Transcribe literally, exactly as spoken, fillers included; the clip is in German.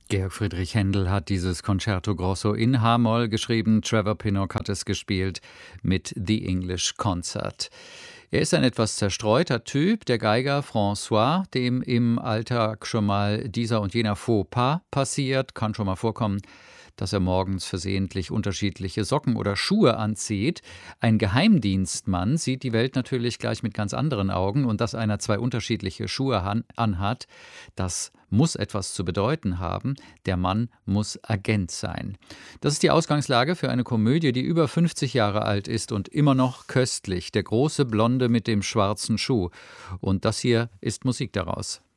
Georg Friedrich Händel hat dieses Concerto Grosso in H-Moll geschrieben. Trevor Pinnock hat es gespielt mit The English Concert. Er ist ein etwas zerstreuter Typ, der Geiger François, dem im Alltag schon mal dieser und jener Fauxpas passiert. Kann schon mal vorkommen, dass er morgens versehentlich unterschiedliche Socken oder Schuhe anzieht. Ein Geheimdienstmann sieht die Welt natürlich gleich mit ganz anderen Augen, und dass einer zwei unterschiedliche Schuhe han- anhat, das muss etwas zu bedeuten haben. Der Mann muss Agent sein. Das ist die Ausgangslage für eine Komödie, die über fünfzig Jahre alt ist und immer noch köstlich. Der große Blonde mit dem schwarzen Schuh. Und das hier ist Musik daraus.